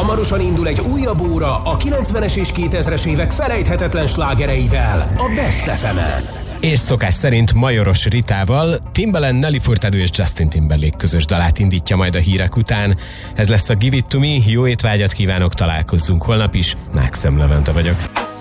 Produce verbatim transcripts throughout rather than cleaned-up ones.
Hamarosan indul egy újabb óra a kilencvenes és kétezres évek felejthetetlen slágereivel, a Best ef emen. És szokás szerint Majoros Ritával Timbaland, Nelly Furtado és Justin Timberlake közös dalát indítja majd a hírek után. Ez lesz a Give It To Me, jó étvágyat kívánok, találkozzunk holnap is. Mákszem Levente vagyok.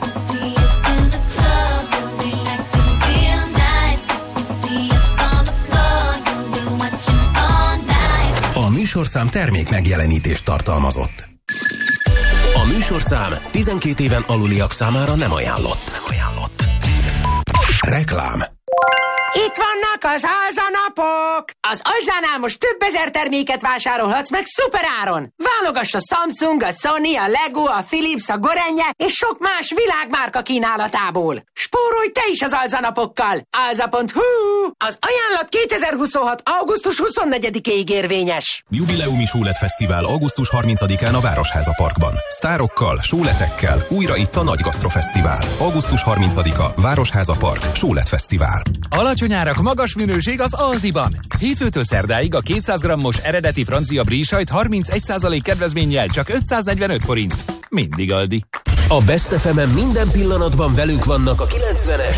A műsorszám termék megjelenítést tartalmazott. A műsorszám tizenkét éven aluliak számára nem ajánlott. Nem ajánlott. Reklám. Itt vannak az alzanapok! Az Alzánál most több ezer terméket vásárolhatsz meg szuperáron! Válogass a Samsung, a Sony, a Lego, a Philips, a Gorenje és sok más világmárka kínálatából! Spórolj te is az alzanapokkal! alza pont hu. Az ajánlat kétezer-huszonhat. augusztus huszonnegyedikéig érvényes. Jubileumi Sólet Fesztivál augusztus harmincadikán a Városháza Parkban. Sztárokkal, sóletekkel, újra itt a Nagy Gasztrofesztivál. augusztus harmincadika, Városháza Park, Sólet Fesztivál. Alacsony árak, magas minőség az Aldiban. Hétfőtől szerdáig a kétszáz grammos eredeti francia brie sajt harmincegy százalék kedvezménnyel csak ötszáznegyvenöt forint. Mindig Aldi. A Best ef emen minden pillanatban velünk vannak a kilencvenes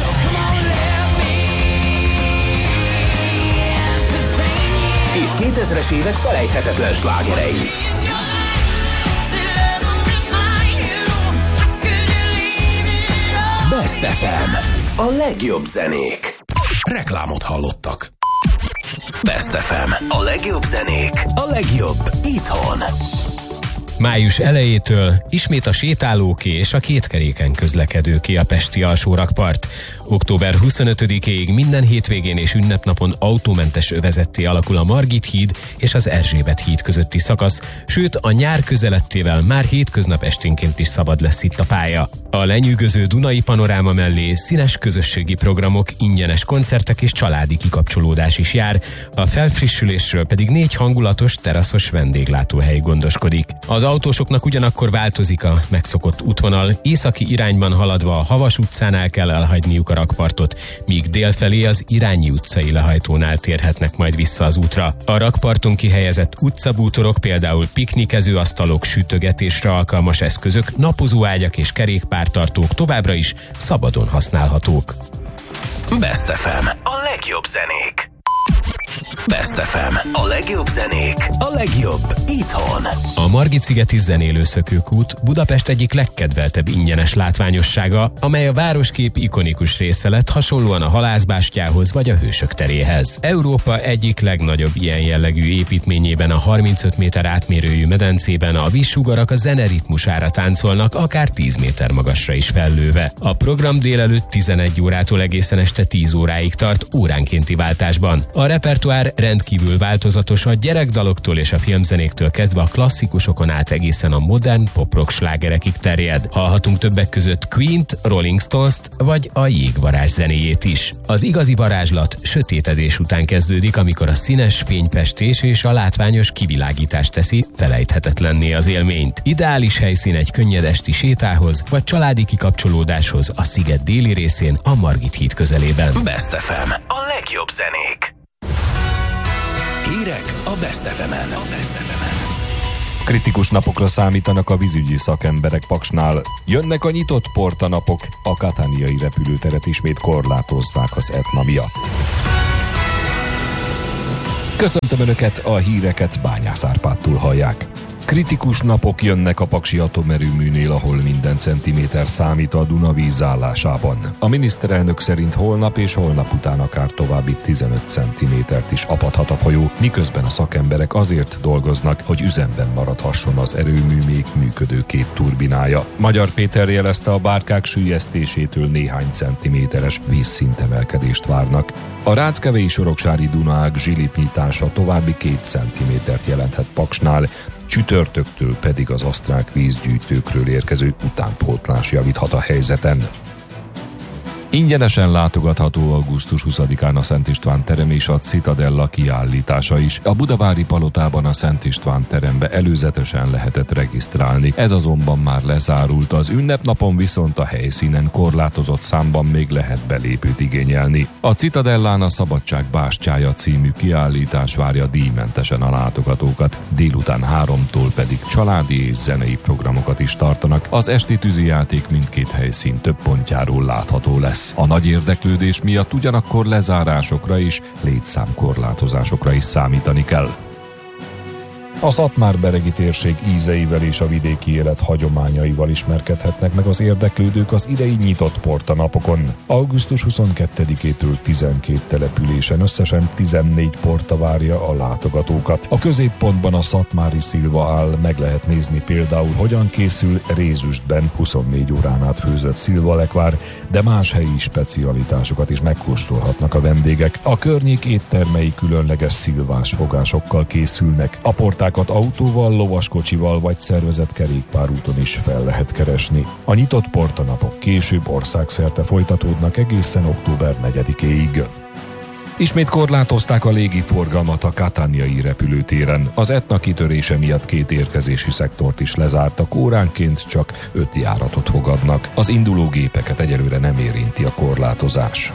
és kétezres évek felejthetetlen slágerei. Best ef em. A legjobb zenék. Reklámot hallottak. Best ef em. A legjobb zenék. A legjobb itthon. Május elejétől ismét a sétálóké és a kétkeréken közlekedőké a pesti alsórakpart. október huszonötödikéig minden hétvégén és ünnepnapon autómentes övezetté alakul a Margit híd és az Erzsébet híd közötti szakasz, sőt a nyár közelettével már hétköznap esténként is szabad lesz itt a pálya. A lenyűgöző Dunai panoráma mellé színes közösségi programok, ingyenes koncertek és családi kikapcsolódás is jár, a felfrissülésről pedig négy hangulatos teraszos vendéglátóhely gondoskodik. Az autósoknak ugyanakkor változik a megszokott útvonal, északi irányban haladva a Havas utcánál kell elhagyniuk a rakpartot, míg délfelé az Irányi utcai lehajtónál térhetnek majd vissza az útra. A rakparton kihelyezett utcabútorok, például piknikezőasztalok, sütögetésre alkalmas eszközök, napozóágyak és kerékpártartók továbbra is szabadon használhatók. Best ef em. A legjobb zenék. Best ef em. A legjobb zenék. A legjobb itthon. A Margit-szigeti zenélőszökőkút Budapest egyik legkedveltebb ingyenes látványossága, amely a városkép ikonikus része lett, hasonlóan a Halászbástyához vagy a Hősök teréhez. Európa egyik legnagyobb ilyen jellegű építményében, a harmincöt méter átmérőjű medencében a vízsugarak a zene ritmusára táncolnak, akár tíz méter magasra is fellőve. A program délelőtt tizenegy órától egészen este tíz óráig tart, óránkénti váltásban. A repertoár rendkívül változatos, a gyerekdaloktól és a filmzenéktől kezdve a klasszikusokon át egészen a modern pop-rock slágerekig terjed. Hallhatunk többek között Queen-t, Rolling Stones-t vagy a Jégvarázs zenéjét is. Az igazi varázslat sötétedés után kezdődik, amikor a színes fényfestés és a látványos kivilágítás teszi felejthetetlenné az élményt. Ideális helyszín egy könnyed esti sétához vagy családi kikapcsolódáshoz a sziget déli részén, a Margit híd közelében. Best ef em. A legjobb zenék. Hírek a Best ef emen. A Best ef emen. Kritikus napokra számítanak a vízügyi szakemberek Paksnál. Jönnek a nyitott portanapok, a katániai repülőteret ismét korlátozzák az Etna miatt. Köszöntöm Önöket, a híreket Bányász Árpádtól hallják. Kritikus napok jönnek a paksi atomerőműnél, ahol minden centiméter számít a Duna vízállásában. A miniszterelnök szerint holnap és holnap után akár további tizenöt centimétert is apadhat a folyó, miközben a szakemberek azért dolgoznak, hogy üzemben maradhasson az erőmű még működő két turbinája. Magyar Péter jelezte, a bárkák süllyesztésétől néhány centiméteres vízszintemelkedést várnak. A Ráckevei Soroksári Dunaág zsilipnyitása további két centimétert jelenthet Paksnál, csütörtöktől pedig az osztrák vízgyűjtőkről érkező utánpótlás javíthat a helyzeten. Ingyenesen látogatható augusztus huszadikán a Szent István terem és a Citadella kiállítása is. A Budavári Palotában a Szent István terembe előzetesen lehetett regisztrálni. Ez azonban már lezárult, az ünnepnapon viszont a helyszínen korlátozott számban még lehet belépőt igényelni. A Citadellán a Szabadság bástyája című kiállítás várja díjmentesen a látogatókat, délután háromtól pedig családi és zenei programokat is tartanak. Az esti tűzijáték mindkét helyszín több pontjáról látható lesz. A nagy érdeklődés miatt ugyanakkor lezárásokra és létszámkorlátozásokra is számítani kell. A Szatmár-beregi térség ízeivel és a vidéki élet hagyományaival ismerkedhetnek meg az érdeklődők az idei nyitott portanapokon. augusztus huszonkettedikétől tizenkét településen összesen tizennégy porta várja a látogatókat. A középpontban a szatmári szilva áll, meg lehet nézni például, hogyan készül rézüstben huszonnégy órán át főzött szilvalekvár, de más helyi specialitásokat is megkóstolhatnak a vendégek. A környék éttermei különleges szilvás fogásokkal készülnek. A porták autóval, lovaskocsival vagy szervezett kerékpárúton is fel lehet keresni. A nyitott portanapok később országszerte folytatódnak egészen október negyedikéig. Ismét korlátozták a légiforgalmat a Cataniai repülőtéren. Az Etna kitörése miatt két érkezési szektort is lezártak, óránként csak öt járatot fogadnak. Az induló gépeket egyelőre nem érinti a korlátozás.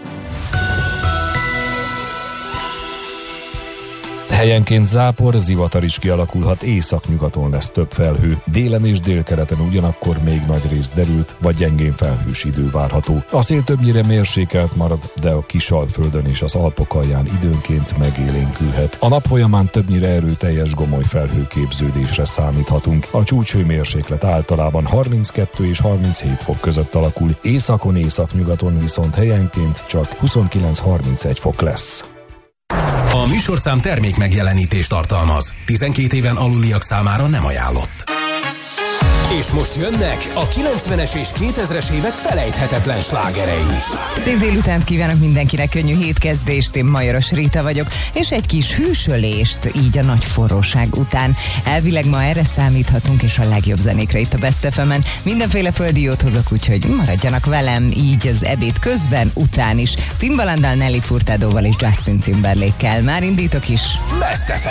Helyenként zápor, zivatar is kialakulhat, északnyugaton lesz több felhő, délen és délkeleten ugyanakkor még nagyrészt derült vagy gyengén felhős idő várható. A szél többnyire mérsékelt marad, de a Kisalföldön és az Alpok alján időnként megélénkülhet. A nap folyamán többnyire erőteljes gomoly felhőképződésre számíthatunk. A csúcshőmérséklet általában harminckettő és harminchét fok között alakul, északon, északnyugaton viszont helyenként csak huszonkilenc-harmincegy fok lesz. A műsorszám termék megjelenítést tartalmaz. tizenkét éven aluliak számára nem ajánlott. És most jönnek a kilencvenes és kétezres évek felejthetetlen slágerei. Szép délutánt kívánok mindenkinek, könnyű hétkezdést, én Majoros Rita vagyok, és egy kis hűsölést így a nagy forróság után. Elvileg ma erre számíthatunk, és a legjobb zenékre itt a Best ef emen. Mindenféle földi jót hozok, úgyhogy maradjanak velem így az ebéd közben, után is. Timbalanddal, Nelly Furtadóval és Justin Timberlake-kel. Már indítok is. Best ef em.